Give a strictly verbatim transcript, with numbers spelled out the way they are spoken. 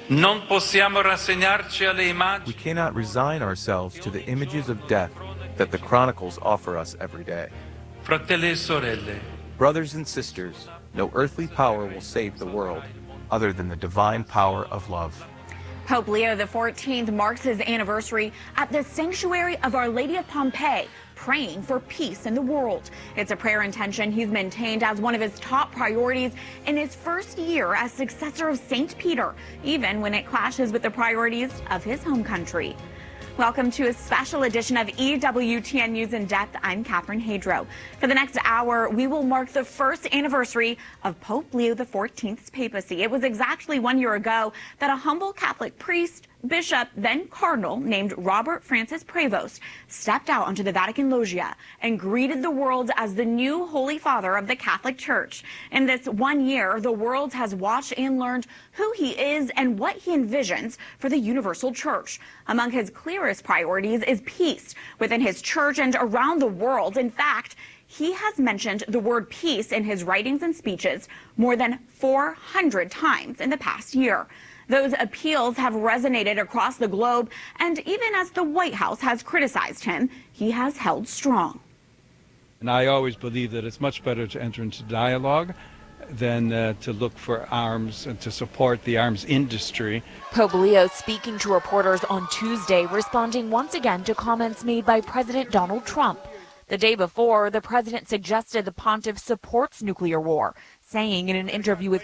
Non possiamo rassegnarci alle immagini. We cannot resign ourselves to the images of death that the chronicles offer us every day. Fratelli e sorelle, Brothers and sisters, no earthly power will save the world other than the divine power of love. Pope Leo the fourteenth marks his anniversary at the Sanctuary of Our Lady of Pompeii, praying for peace in the world. It's a prayer intention he's maintained as one of his top priorities in his first year as successor of Saint Peter, even when it clashes with the priorities of his home country. Welcome to a special edition of E W T N News in Depth. I'm Catherine Hadro. For the next hour, we will mark the first anniversary of Pope Leo the fourteenth's papacy. It was exactly one year ago that a humble Catholic priest, bishop, then cardinal named Robert Francis Prevost stepped out onto the Vatican loggia and greeted the world as the new Holy Father of the Catholic Church. In this one year, the world has watched and learned who he is and what he envisions for the universal church. Among his clearest priorities is peace within his church and around the world. In fact, he has mentioned the word peace in his writings and speeches more than four hundred times in the past year. Those appeals have resonated across the globe, and even as the White House has criticized him, he has held strong. And I always believe that it's much better to enter into dialogue than uh, to look for arms and to support the arms industry. Pope Leo speaking to reporters on Tuesday, responding once again to comments made by President Donald Trump. The day before, the president suggested the pontiff supports nuclear war, saying in an interview with